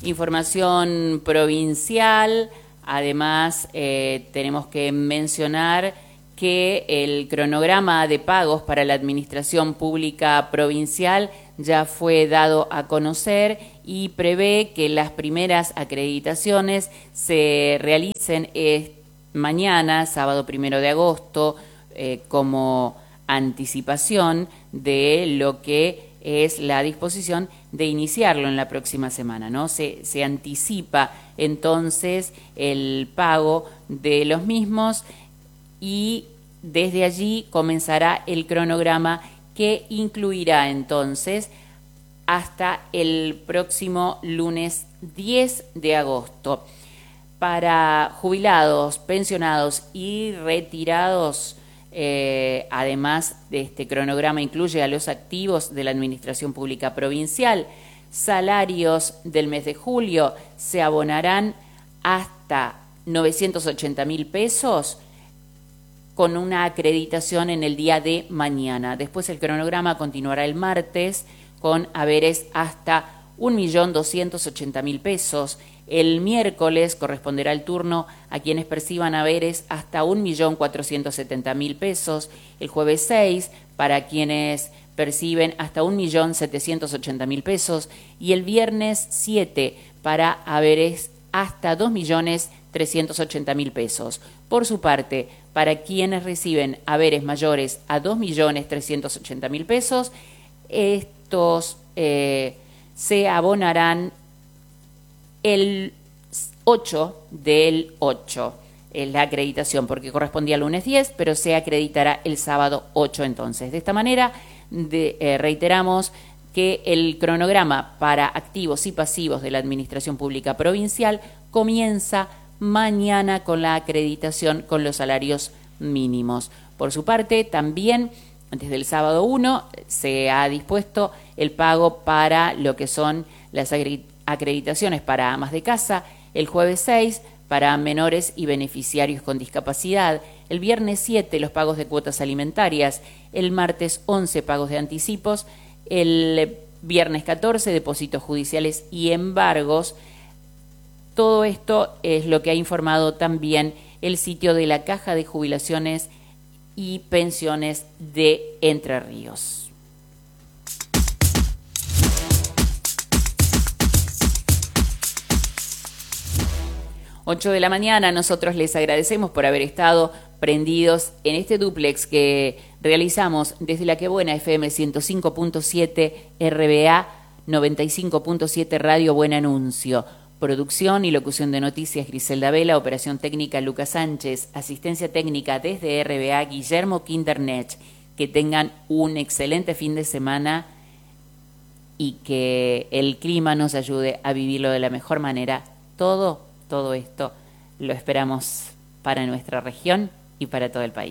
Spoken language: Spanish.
Información provincial. Además, tenemos que mencionar que el cronograma de pagos para la Administración Pública Provincial ya fue dado a conocer y prevé que las primeras acreditaciones se realicen mañana, sábado 1 de agosto, como anticipación de lo que es la disposición de iniciarlo en la próxima semana, ¿no? Se anticipa entonces el pago de los mismos y desde allí comenzará el cronograma que incluirá entonces hasta el próximo lunes 10 de agosto. Para jubilados, pensionados y retirados, además de este cronograma incluye a los activos de la Administración Pública Provincial. Salarios del mes de julio se abonarán hasta 980.000 pesos con una acreditación en el día de mañana. Después el cronograma continuará el martes con haberes hasta 1.280.000 pesos. El miércoles corresponderá el turno a quienes perciban haberes hasta 1.470.000 pesos. El jueves 6 para quienes perciben hasta 1.780.000 pesos. Y el viernes 7 para haberes hasta 2.380.000 pesos. Por su parte, para quienes reciben haberes mayores a 2.380.000 pesos, estos se abonarán el 8 del 8, la acreditación, porque correspondía al lunes 10, pero se acreditará el sábado 8 entonces. De esta manera, reiteramos que el cronograma para activos y pasivos de la Administración Pública Provincial comienza mañana con la acreditación con los salarios mínimos. Por su parte, también desde el sábado 1 se ha dispuesto el pago para lo que son las acreditaciones para amas de casa, el jueves 6 para menores y beneficiarios con discapacidad, el viernes 7 los pagos de cuotas alimentarias, el martes 11 pagos de anticipos, el viernes 14 depósitos judiciales y embargos. Todo esto es lo que ha informado también el sitio de la Caja de Jubilaciones y Pensiones de Entre Ríos. 8 de la mañana, nosotros les agradecemos por haber estado prendidos en este dúplex que realizamos desde La Que Buena FM 105.7 RBA 95.7 Radio Buen Anuncio. Producción y locución de noticias Griselda Vela, operación técnica Lucas Sánchez, asistencia técnica desde RBA Guillermo Kindernet. Que tengan un excelente fin de semana y que el clima nos ayude a vivirlo de la mejor manera. Todo esto lo esperamos para nuestra región y para todo el país.